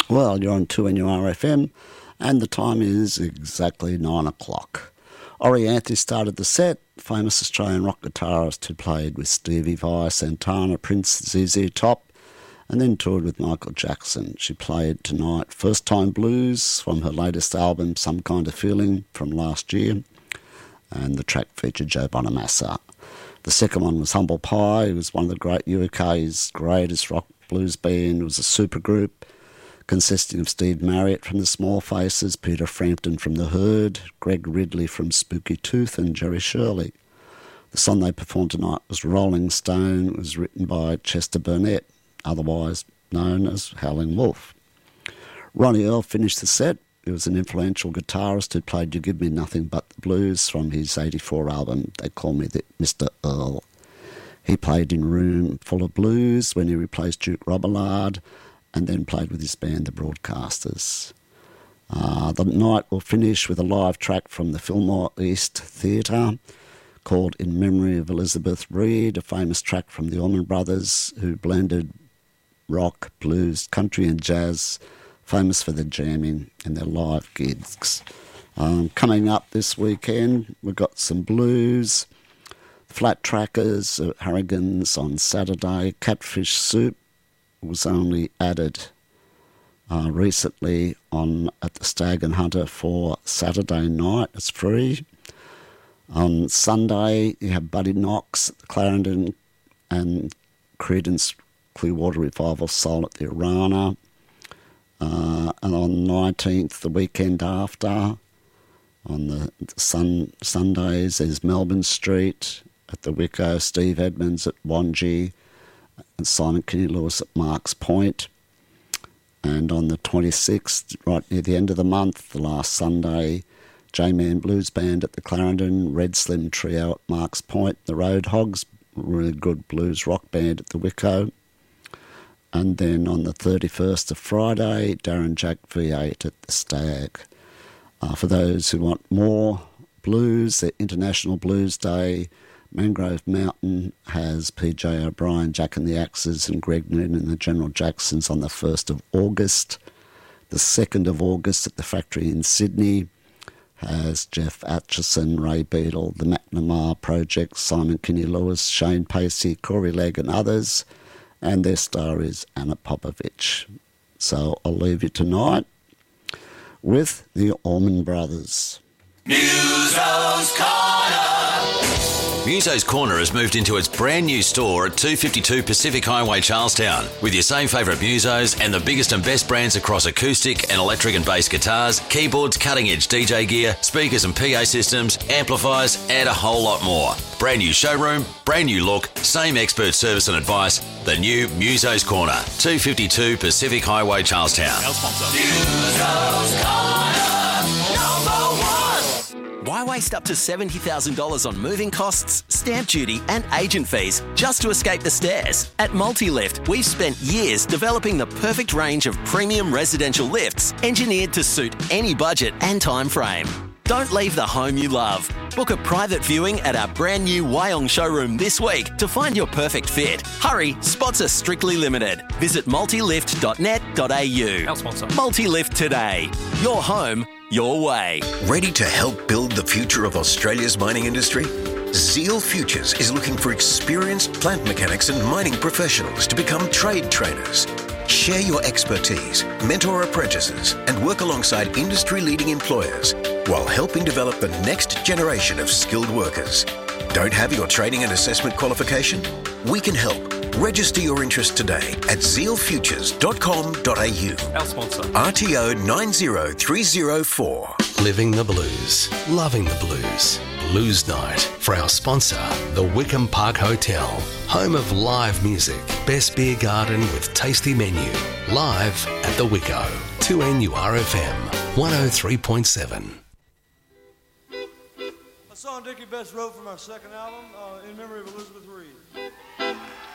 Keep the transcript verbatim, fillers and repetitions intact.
Well, you're on two N U R F M, and the time is exactly nine o'clock. Orianthi started the set, famous Australian rock guitarist who played with Stevie Vai, Santana, Prince, Z Z Top, and then toured with Michael Jackson. She played tonight First Time Blues from her latest album, Some Kind of Feeling, from last year, and the track featured Joe Bonamassa. The second one was Humble Pie. It was one of the great U K's greatest rock blues band. It was a supergroup consisting of Steve Marriott from the Small Faces, Peter Frampton from The Herd, Greg Ridley from Spooky Tooth, and Jerry Shirley. The song they performed tonight was Rolling Stone. It was written by Chester Burnett, otherwise known as Howlin' Wolf. Ronnie Earl finished the set. He was an influential guitarist who played You Give Me Nothing But the Blues from his eighty-four album, They Call Me the Mister Earl. He played in Room Full of Blues when he replaced Duke Robillard, and then played with his band, The Broadcasters. Uh, the night will finish with a live track from the Fillmore East Theatre called In Memory of Elizabeth Reed, a famous track from the Allman Brothers, who blended rock, blues, country and jazz, famous for their jamming and their live gigs. Um, coming up this weekend, we've got some blues, Flat Trackers at Harrigan's on Saturday, Catfish Soup was only added uh, recently on at the Stag and Hunter for Saturday night. It's free. On Sunday, you have Buddy Knox at the Clarendon and Creedence Clearwater Revival Soul at the Arana. Uh, and on the nineteenth, the weekend after, on the sun, Sundays, there's Melbourne Street at the Wicco, Steve Edmonds at Wangi, and Simon Kenny Lewis at Marks Point. And on the twenty-sixth, right near the end of the month, the last Sunday, J-Man Blues Band at the Clarendon, Red Slim Trio at Marks Point, the Road Hogs, really good blues rock band at the Wicco. And then on the thirty-first of Friday, Darren Jack V eight at the Stag. Uh, for those who want more blues, the International Blues Day, Mangrove Mountain has P J O'Brien, Jack and the Axes, and Greg Noonan and the General Jacksons on the first of August. The second of August at the Factory in Sydney has Jeff Atchison, Ray Beadle, the McNamara Project, Simon Kenny Lewis, Shane Pacey, Corey Legg and others, and their star is Anna Popovich. So I'll leave you tonight with the Allman Brothers. Muso's Corner. Muso's Corner has moved into its brand new store at two fifty-two Pacific Highway, Charlestown, with your same favourite Musos and the biggest and best brands across acoustic and electric and bass guitars, keyboards, cutting-edge D J gear, speakers and P A systems, amplifiers, and a whole lot more. Brand new showroom, brand new look, same expert service and advice. The new Muso's Corner, two fifty-two Pacific Highway, Charlestown. Our sponsor. Muso's Corner, number one. Why waste up to seventy thousand dollars on moving costs, stamp duty and agent fees just to escape the stairs? At Multilift, we've spent years developing the perfect range of premium residential lifts engineered to suit any budget and time frame. Don't leave the home you love. Book a private viewing at our brand new Wyong showroom this week to find your perfect fit. Hurry, spots are strictly limited. Visit multilift dot net dot a u. Our sponsor. Multilift today. Your home, your way. Ready to help build the future of Australia's mining industry? Zeal Futures is looking for experienced plant mechanics and mining professionals to become trade trainers. Share your expertise, mentor apprentices, and work alongside industry-leading employers while helping develop the next generation of skilled workers. Don't have your training and assessment qualification? We can help. Register your interest today at zeal futures dot com dot a u. Our sponsor. R T O nine zero three zero four. Living the blues, loving the blues. Blues Night for our sponsor, the Wickham Park Hotel, home of live music, best beer garden with tasty menu. Live at the Wicco, two N U R F M, one oh three point seven. A song Dickie Betts wrote from our second album, uh, in memory of Elizabeth Reed.